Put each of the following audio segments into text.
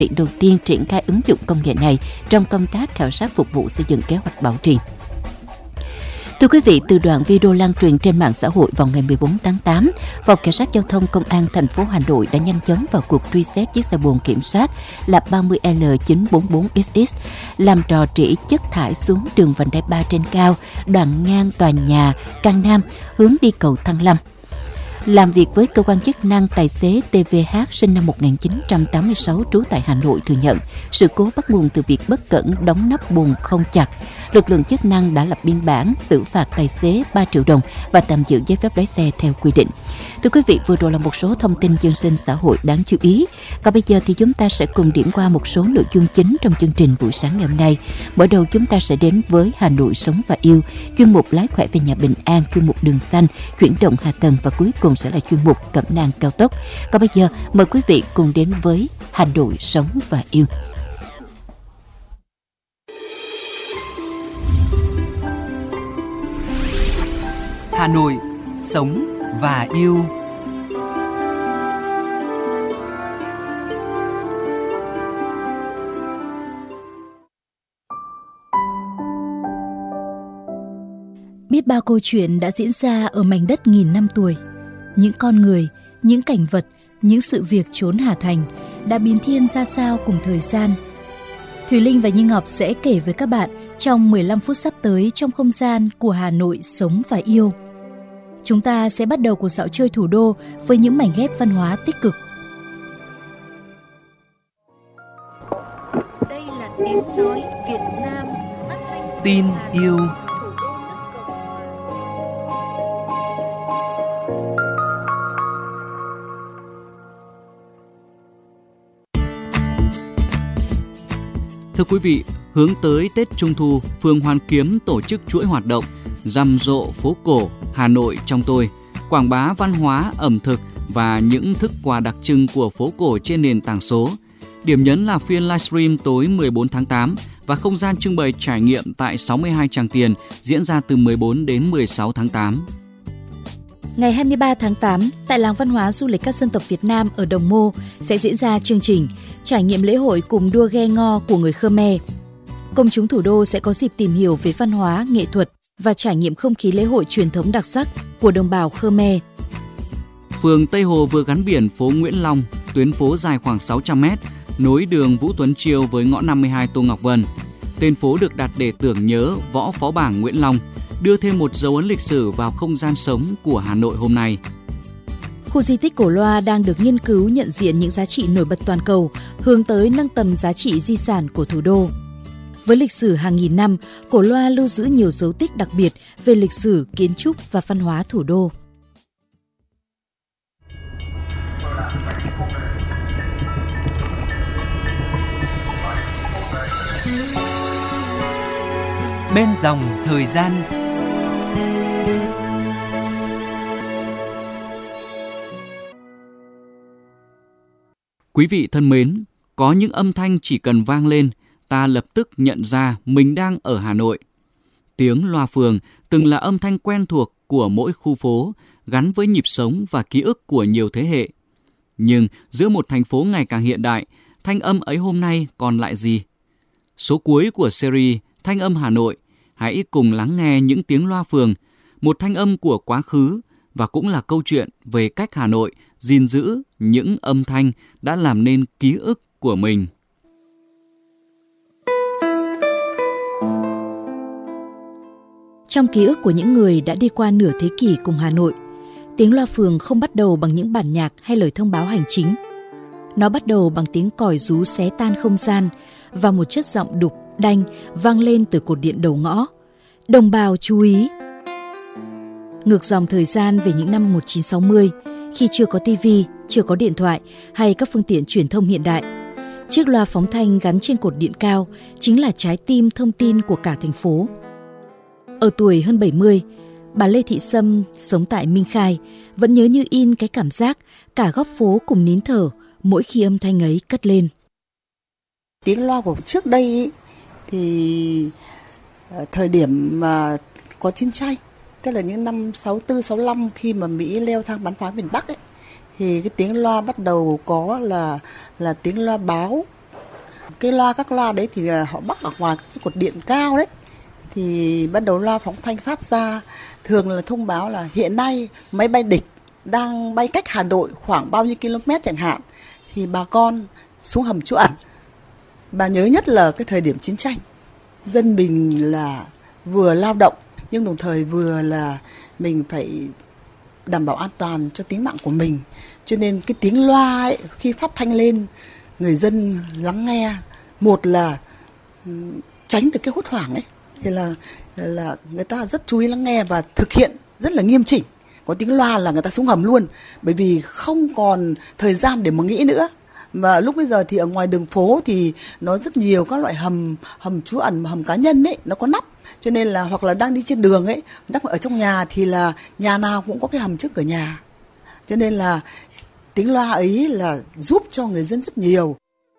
đầu tiên triển khai ứng dụng công nghệ này trong công tác khảo sát phục vụ xây dựng kế hoạch bảo trì. Thưa quý vị, từ đoạn video lan truyền trên mạng xã hội vào ngày 14 tháng 8, Phòng Cảnh sát Giao thông Công an thành phố Hà Nội đã nhanh chóng vào cuộc truy xét chiếc xe bồn kiểm soát là 30L944XX làm rò rỉ chất thải xuống đường vành đai 3 trên cao, đoạn ngang tòa nhà Cang Nam, hướng đi cầu Thăng Long. Làm việc với cơ quan chức năng, tài xế TVH sinh năm 1986 trú tại Hà Nội thừa nhận sự cố bắt nguồn từ việc bất cẩn đóng nắp bồn không chặt. Lực lượng chức năng đã lập biên bản xử phạt tài xế 3 triệu đồng và tạm giữ giấy phép lái xe theo quy định. Thưa quý vị, vừa rồi là một số thông tin dân sinh xã hội đáng chú ý. Còn bây giờ thì chúng ta sẽ cùng điểm qua một số nội dung chính trong chương trình buổi sáng ngày hôm nay. Mở đầu chúng ta sẽ đến với Hà Nội sống và yêu, chuyên mục lái khỏe về nhà bình an, chuyên mục đường xanh, chuyển động hạ tầng và cuối cùng sẽ là chuyên mục cẩm nang cao tốc. Còn bây giờ mời quý vị cùng đến với Hà Nội sống và yêu. Hà Nội sống và yêu. Biết bao câu chuyện đã diễn ra ở mảnh đất nghìn năm tuổi. Những con người, những cảnh vật, những sự việc chốn Hà Thành đã biến thiên ra sao cùng thời gian. Thùy Linh và Như Ngọc sẽ kể với các bạn trong 15 phút sắp tới trong không gian của Hà Nội sống và yêu. Chúng ta sẽ bắt đầu cuộc dạo chơi thủ đô với những mảnh ghép văn hóa tích cực. Đây là tiếng nói Việt Nam. Tin yêu. Thưa quý vị, hướng tới Tết Trung Thu, phường Hoàn Kiếm tổ chức chuỗi hoạt động rầm rộ phố cổ Hà Nội trong tôi, quảng bá văn hóa, ẩm thực và những thức quà đặc trưng của phố cổ trên nền tảng số. Điểm nhấn là phiên livestream tối 14 tháng 8 và không gian trưng bày trải nghiệm tại 62 Tràng Tiền diễn ra từ 14 đến 16 tháng 8. Ngày 23 tháng 8, tại Làng Văn hóa Du lịch các dân tộc Việt Nam ở Đồng Mô sẽ diễn ra chương trình trải nghiệm lễ hội cùng đua ghe ngò của người Khmer. Công chúng thủ đô sẽ có dịp tìm hiểu về văn hóa, nghệ thuật và trải nghiệm không khí lễ hội truyền thống đặc sắc của đồng bào Khmer. Phường Tây Hồ vừa gắn biển phố Nguyễn Long, tuyến phố dài khoảng 600 m, nối đường Vũ Tuấn Chiêu với ngõ 52 Tô Ngọc Vân. Tên phố được đặt để tưởng nhớ võ phó bảng Nguyễn Long, đưa thêm một dấu ấn lịch sử vào không gian sống của Hà Nội hôm nay. Khu di tích Cổ Loa đang được nghiên cứu nhận diện những giá trị nổi bật toàn cầu, hướng tới nâng tầm giá trị di sản của thủ đô. Với lịch sử hàng nghìn năm, Cổ Loa lưu giữ nhiều dấu tích đặc biệt về lịch sử, kiến trúc và văn hóa thủ đô. Bên dòng thời gian. Quý vị thân mến, có những âm thanh chỉ cần vang lên, ta lập tức nhận ra mình đang ở Hà Nội. Tiếng loa phường từng là âm thanh quen thuộc của mỗi khu phố, gắn với nhịp sống và ký ức của nhiều thế hệ. Nhưng giữa một thành phố ngày càng hiện đại, thanh âm ấy hôm nay còn lại gì? Số cuối của series Thanh âm Hà Nội, hãy cùng lắng nghe những tiếng loa phường, một thanh âm của quá khứ và cũng là câu chuyện về cách Hà Nội gìn giữ những âm thanh đã làm nên ký ức của mình. Trong ký ức của những người đã đi qua nửa thế kỷ cùng Hà Nội, tiếng loa phường không bắt đầu bằng những bản nhạc hay lời thông báo hành chính. Nó bắt đầu bằng tiếng còi jú xé tan không gian và một chất giọng đục, đanh vang lên từ cột điện đầu ngõ. Đồng bào chú ý! Ngược dòng thời gian về những năm 1960, khi chưa có TV, chưa có điện thoại hay các phương tiện truyền thông hiện đại, chiếc loa phóng thanh gắn trên cột điện cao chính là trái tim thông tin của cả thành phố. Ở tuổi hơn 70, bà Lê Thị Sâm sống tại Minh Khai vẫn nhớ như in cái cảm giác cả góc phố cùng nín thở mỗi khi âm thanh ấy cất lên. Tiếng loa của trước đây ý, thì thời điểm mà có chiến tranh, tức là những năm 64, 65 khi mà Mỹ leo thang bắn phá miền Bắc ấy, thì cái tiếng loa bắt đầu có là tiếng loa báo các loa đấy thì họ bắc ở ngoài các cái cột điện cao đấy, thì bắt đầu loa phóng thanh phát ra thường là thông báo là hiện nay máy bay địch đang bay cách Hà Nội khoảng bao nhiêu km chẳng hạn, thì bà con xuống hầm trú ẩn. Bà nhớ nhất là cái thời điểm chiến tranh, dân mình là vừa lao động nhưng đồng thời vừa là mình phải đảm bảo an toàn cho tính mạng của mình. Cho nên cái tiếng loa ấy, khi phát thanh lên, người dân lắng nghe, một là tránh từ cái hốt hoảng ấy, thì là người ta rất chú ý lắng nghe và thực hiện rất là nghiêm chỉnh. Có tiếng loa là người ta xuống hầm luôn, bởi vì không còn thời gian để mà nghĩ nữa. Mà lúc bây giờ thì ở ngoài đường phố thì nó rất nhiều các loại hầm trú ẩn, hầm cá nhân ấy, nó có nắp. Cho nên là hoặc là đang đi trên đường ấy, đang ở trong nhà thì là nhà nào cũng có cái hầm trước cửa nhà. Cho nên là tiếng loa ấy là giúp cho người dân rất nhiều.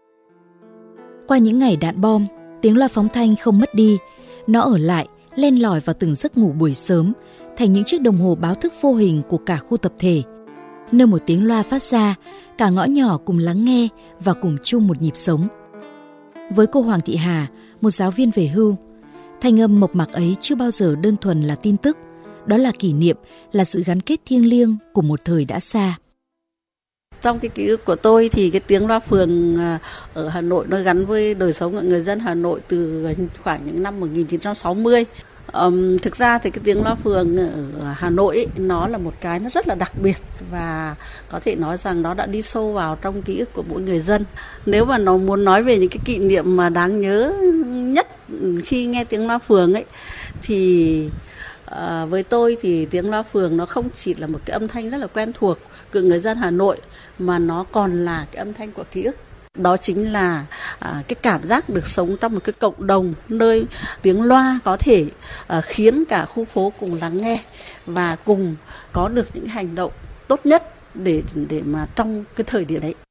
Qua những ngày đạn bom, tiếng loa phóng thanh không mất đi, nó ở lại, len lỏi vào từng giấc ngủ buổi sớm, thành những chiếc đồng hồ báo thức vô hình của cả khu tập thể. Nơi một tiếng loa phát ra, cả ngõ nhỏ cùng lắng nghe và cùng chung một nhịp sống. Với cô Hoàng Thị Hà, một giáo viên về hưu, thanh âm mộc mạc ấy chưa bao giờ đơn thuần là tin tức, đó là kỷ niệm, là sự gắn kết thiêng liêng của một thời đã xa. Trong cái ký ức của tôi thì cái tiếng loa phường ở Hà Nội nó gắn với đời sống của người dân Hà Nội từ khoảng những năm 1960. Thực ra thì cái tiếng loa phường ở Hà Nội ấy, nó là một cái nó rất là đặc biệt và có thể nói rằng nó đã đi sâu vào trong ký ức của mỗi người dân. Nếu mà nó muốn nói về những cái kỷ niệm mà đáng nhớ nhất khi nghe tiếng loa phường ấy thì với tôi thì tiếng loa phường nó không chỉ là một cái âm thanh rất là quen thuộc của người dân Hà Nội mà nó còn là cái âm thanh của ký ức. Đó chính là cái cảm giác được sống trong một cái cộng đồng nơi tiếng loa có thể khiến cả khu phố cùng lắng nghe và cùng có được những hành động tốt nhất để mà trong cái thời điểm đấy.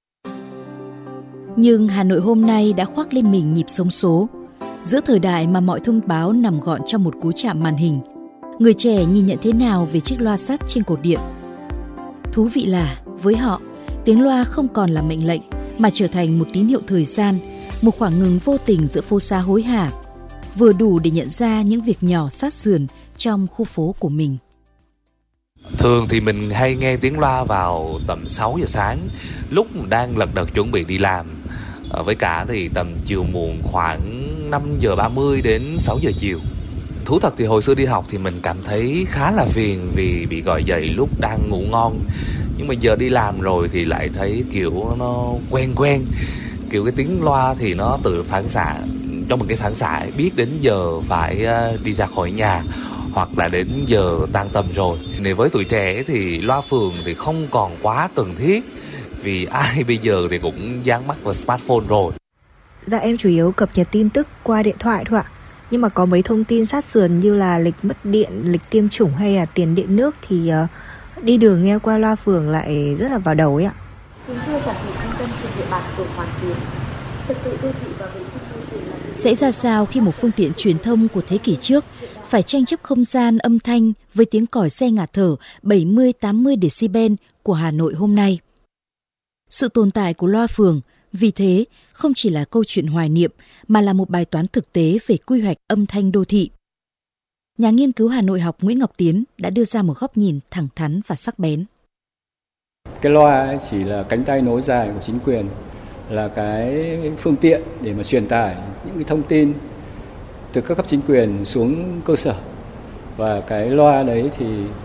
Nhưng Hà Nội hôm nay đã khoác lên mình nhịp sống số. Giữa thời đại mà mọi thông báo nằm gọn trong một cú chạm màn hình, người trẻ nhìn nhận thế nào về chiếc loa sắt trên cột điện? Thú vị là với họ, tiếng loa không còn là mệnh lệnh mà trở thành một tín hiệu thời gian, một khoảng ngừng vô tình giữa phố xá hối hả, vừa đủ để nhận ra những việc nhỏ sát sườn trong khu phố của mình. Thường thì mình hay nghe tiếng loa vào tầm 6 giờ sáng, lúc đang lật đật chuẩn bị đi làm. Với cả thì tầm chiều muộn khoảng 5 giờ 30 đến 6 giờ chiều. Thú thật thì hồi xưa đi học thì mình cảm thấy khá là phiền vì bị gọi dậy lúc đang ngủ ngon. Nhưng mà giờ đi làm rồi thì lại thấy kiểu nó quen. Kiểu cái tiếng loa thì nó tự phản xạ, trong một cái phản xạ biết đến giờ phải đi ra khỏi nhà hoặc là đến giờ tan tầm rồi. Nên với tuổi trẻ thì loa phường thì không còn quá cần thiết vì ai bây giờ thì cũng dán mắt vào smartphone rồi. Dạ em chủ yếu cập nhật tin tức qua điện thoại thôi ạ. Nhưng mà có mấy thông tin sát sườn như là lịch mất điện, lịch tiêm chủng hay là tiền điện nước thì đi đường nghe qua loa phường lại rất là vào đầu ấy ạ. Kính thưa toàn thể nhân dân trên địa bàn phường Hoàn Kiếm, trật tự đô thị và vệ sinh môi trường là... Sẽ ra sao khi một phương tiện truyền thông của thế kỷ trước phải tranh chấp không gian âm thanh với tiếng còi xe ngạt thở 70-80 decibel của Hà Nội hôm nay? Sự tồn tại của loa phường vì thế không chỉ là câu chuyện hoài niệm mà là một bài toán thực tế về quy hoạch âm thanh đô thị. Nhà nghiên cứu Hà Nội học Nguyễn Ngọc Tiến đã đưa ra một góc nhìn thẳng thắn và sắc bén. Cái loa chỉ là cánh tay nối dài của chính quyền, là cái phương tiện để mà truyền tải những cái thông tin từ các cấp chính quyền xuống cơ sở. Và cái loa đấy thì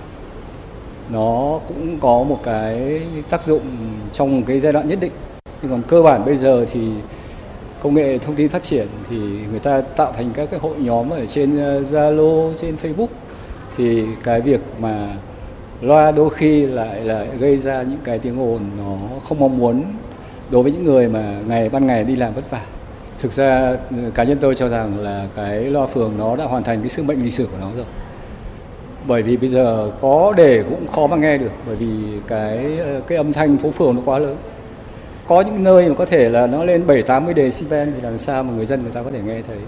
nó cũng có một cái tác dụng trong một cái giai đoạn nhất định. Nhưng còn cơ bản bây giờ thì công nghệ thông tin phát triển thì người ta tạo thành các cái hội nhóm ở trên Zalo, trên Facebook. Thì cái việc mà loa đôi khi lại gây ra những cái tiếng ồn nó không mong muốn đối với những người mà ban ngày đi làm vất vả. Thực ra cá nhân tôi cho rằng là cái loa phường nó đã hoàn thành cái sứ mệnh lịch sử của nó rồi. Bởi vì bây giờ có để cũng khó mà nghe được, bởi vì cái âm thanh phố phường nó quá lớn. Có những nơi mà có thể là nó lên 7-80 decibel thì làm sao mà người ta có thể nghe thấy.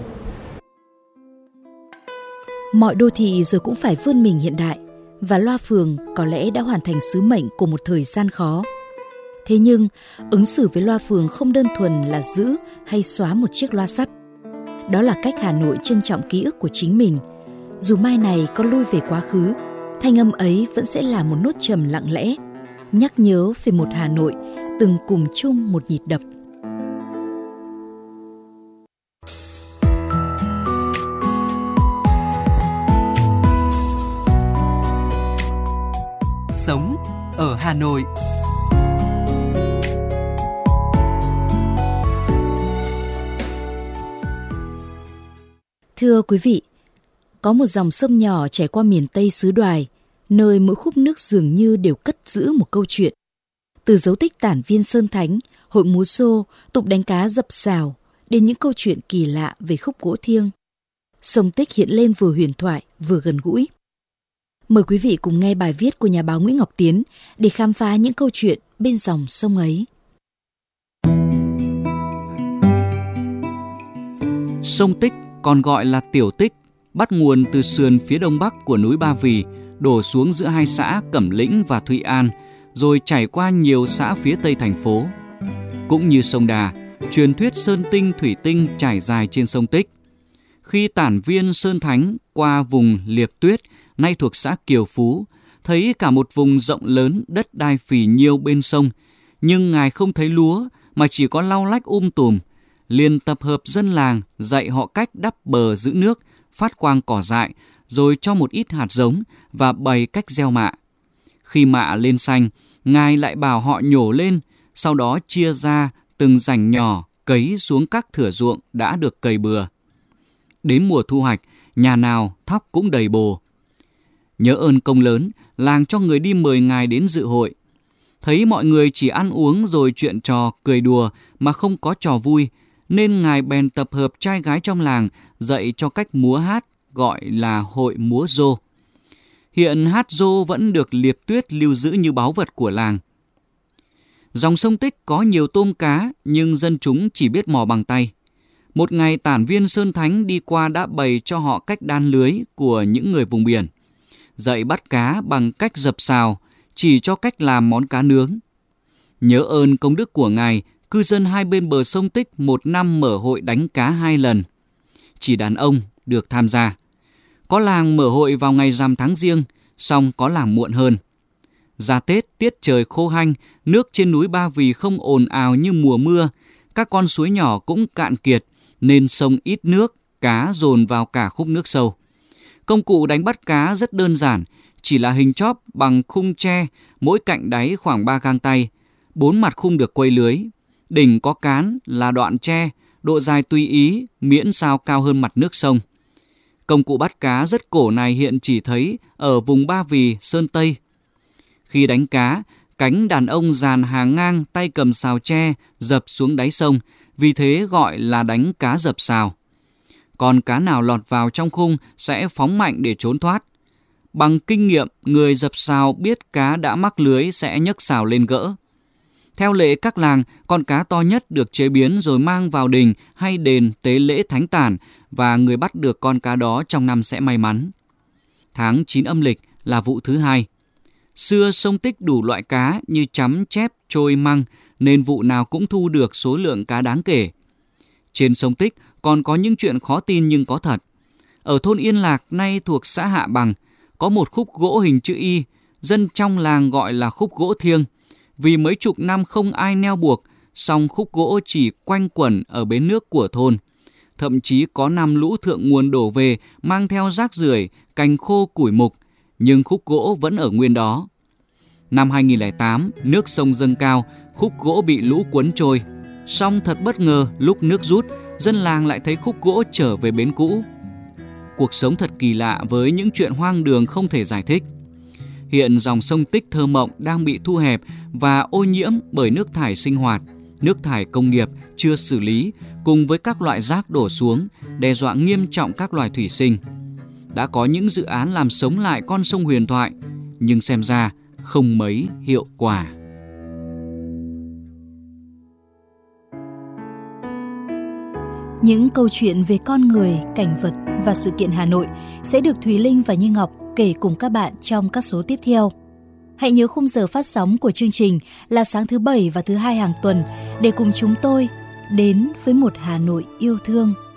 Mọi đô thị rồi cũng phải vươn mình hiện đại và loa phường có lẽ đã hoàn thành sứ mệnh của một thời gian khó. Thế nhưng, ứng xử với loa phường không đơn thuần là giữ hay xóa một chiếc loa sắt. Đó là cách Hà Nội trân trọng ký ức của chính mình. Dù mai này có lui về quá khứ, thanh âm ấy vẫn sẽ là một nốt trầm lặng lẽ, nhắc nhớ về một Hà Nội từng cùng chung một nhịp đập. Sống ở Hà Nội. Thưa quý vị, có một dòng sông nhỏ chảy qua miền Tây xứ Đoài, nơi mỗi khúc nước dường như đều cất giữ một câu chuyện. Từ dấu tích tản viên Sơn Thánh, hội múa xô, tục đánh cá dập xào, đến những câu chuyện kỳ lạ về khúc gỗ thiêng. Sông Tích hiện lên vừa huyền thoại, vừa gần gũi. Mời quý vị cùng nghe bài viết của nhà báo Nguyễn Ngọc Tiến để khám phá những câu chuyện bên dòng sông ấy. Sông Tích còn gọi là Tiểu Tích, bắt nguồn từ sườn phía đông bắc của núi Ba Vì, đổ xuống giữa hai xã Cẩm Lĩnh và Thụy An, rồi chảy qua nhiều xã phía tây thành phố. Cũng như sông Đà, truyền thuyết Sơn Tinh Thủy Tinh trải dài trên sông Tích. Khi tản viên Sơn Thánh qua vùng Liệp Tuyết, nay thuộc xã Kiều Phú, thấy cả một vùng rộng lớn đất đai phì nhiêu bên sông, nhưng ngài không thấy lúa mà chỉ có lau lách tùm, liền tập hợp dân làng dạy họ cách đắp bờ giữ nước, phát quang cỏ dại, rồi cho một ít hạt giống và bày cách gieo mạ. Khi mạ lên xanh, ngài lại bảo họ nhổ lên, sau đó chia ra từng rảnh nhỏ cấy xuống các thửa ruộng đã được cày bừa. Đến mùa thu hoạch, nhà nào thóc cũng đầy bồ. Nhớ ơn công lớn, làng cho người đi mời ngài đến dự hội. Thấy mọi người chỉ ăn uống rồi chuyện trò, cười đùa mà không có trò vui, nên ngài bèn tập hợp trai gái trong làng dạy cho cách múa hát, gọi là hội múa rô. Hiện hát rô vẫn được Liệp Tuyết lưu giữ như báu vật của làng. Dòng sông Tích có nhiều tôm cá, nhưng dân chúng chỉ biết mò bằng tay. Một ngày tản viên Sơn Thánh đi qua đã bày cho họ cách đan lưới của những người vùng biển, dạy bắt cá bằng cách dập xào, chỉ cho cách làm món cá nướng. Nhớ ơn công đức của ngài, cư dân hai bên bờ sông Tích một năm mở hội đánh cá 2 lần. Chỉ đàn ông được tham gia. Có làng mở hội vào ngày rằm tháng Giêng, song có làng muộn hơn. Ra Tết, tiết trời khô hanh, nước trên núi Ba Vì không ồn ào như mùa mưa, các con suối nhỏ cũng cạn kiệt, nên sông ít nước, cá dồn vào cả khúc nước sâu. Công cụ đánh bắt cá rất đơn giản, chỉ là hình chóp bằng khung tre, mỗi cạnh đáy khoảng 3 gang tay, 4 mặt khung được quây lưới. Đỉnh có cán là đoạn tre, độ dài tùy ý, miễn sao cao hơn mặt nước sông. Công cụ bắt cá rất cổ này hiện chỉ thấy ở vùng Ba Vì, Sơn Tây. Khi đánh cá, cánh đàn ông dàn hàng ngang tay cầm sào tre dập xuống đáy sông, vì thế gọi là đánh cá dập sào. Còn cá nào lọt vào trong khung sẽ phóng mạnh để trốn thoát. Bằng kinh nghiệm, người dập sào biết cá đã mắc lưới sẽ nhấc sào lên gỡ. Theo lệ các làng, con cá to nhất được chế biến rồi mang vào đình hay đền tế lễ thánh tản, và người bắt được con cá đó trong năm sẽ may mắn. Tháng 9 âm lịch là vụ thứ 2. Xưa sông Tích đủ loại cá như chấm, chép, trôi, măng, nên vụ nào cũng thu được số lượng cá đáng kể. Trên sông Tích còn có những chuyện khó tin nhưng có thật. Ở thôn Yên Lạc, nay thuộc xã Hạ Bằng, có một khúc gỗ hình chữ Y, dân trong làng gọi là khúc gỗ thiêng. Vì mấy chục năm không ai neo buộc, song khúc gỗ chỉ quanh quẩn ở bến nước của thôn. Thậm chí có năm lũ thượng nguồn đổ về mang theo rác rưởi, cành khô, củi mục, nhưng khúc gỗ vẫn ở nguyên đó. Năm 2008, nước sông dâng cao, khúc gỗ bị lũ cuốn trôi. Song thật bất ngờ, lúc nước rút, dân làng lại thấy khúc gỗ trở về bến cũ. Cuộc sống thật kỳ lạ với những chuyện hoang đường không thể giải thích. Hiện dòng sông Tích thơ mộng đang bị thu hẹp và ô nhiễm bởi nước thải sinh hoạt, nước thải công nghiệp chưa xử lý cùng với các loại rác đổ xuống, đe dọa nghiêm trọng các loài thủy sinh. Đã có những dự án làm sống lại con sông huyền thoại, nhưng xem ra không mấy hiệu quả. Những câu chuyện về con người, cảnh vật và sự kiện Hà Nội sẽ được Thùy Linh và Như Ngọc kể cùng các bạn trong các số tiếp theo. Hãy nhớ khung giờ phát sóng của chương trình là sáng thứ Bảy và thứ Hai hàng tuần để cùng chúng tôi đến với một Hà Nội yêu thương.